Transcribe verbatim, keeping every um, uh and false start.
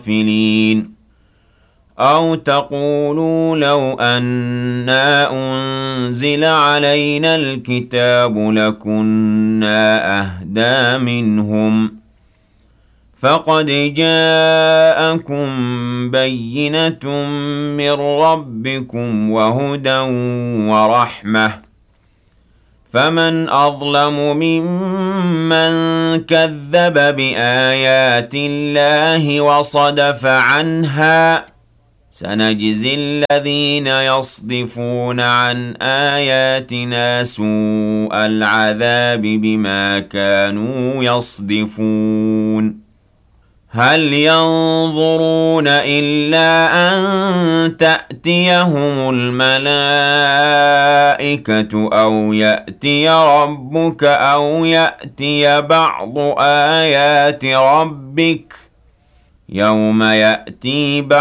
غافلين أَوْ تَقُولُوا لَوْ أَنَّا أُنزِلَ عَلَيْنَا الْكِتَابُ لَكُنَّا أَهْدَىٰ مِنْهُمْ ۚ فَقَدْ جَاءَكُم بَيِّنَةٌ مِّن رَّبِّكُمْ وَهُدًى وَرَحْمَةٌ ۚ فَمَنْ أَظْلَمُ مِمَّن كَذَّبَ بِآيَاتِ اللَّهِ وَصَدَفَ عَنْهَا ۗ سَنَجْزِي الَّذِينَ يَصْدِفُونَ عَنْ آيَاتِنَا سُوءَ الْعَذَابِ بِمَا كَانُوا يَصْدِفُونَ هَلْ يَنظُرُونَ إِلَّا أَن تَأْتِيَهُمُ الْمَلَائِكَةُ أَوْ يَأْتِيَ رَبُّكَ أَوْ يَأْتِيَ بَعْضُ آيَاتِ رَبِّكَ ۗ يَوْمَ يَأْتِي بَعْضُ